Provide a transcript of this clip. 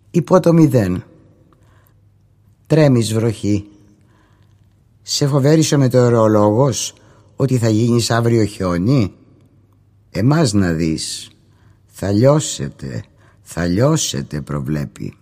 Υπό το 0. Τρέμεις βροχή. Σε φοβέρισε ο μετεωρολόγος ότι θα γίνεις αύριο χιόνι? Εμάς να δεις. Θα λιώσετε προβλέπει.